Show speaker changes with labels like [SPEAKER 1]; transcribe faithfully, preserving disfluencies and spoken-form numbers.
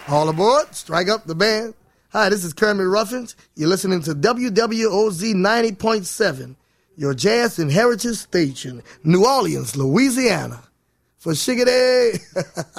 [SPEAKER 1] All aboard, strike up the band. Hi, this is Kermit Ruffins. You're listening to W W O Z ninety point seven, your jazz and heritage station, New Orleans, Louisiana. For Shiggity.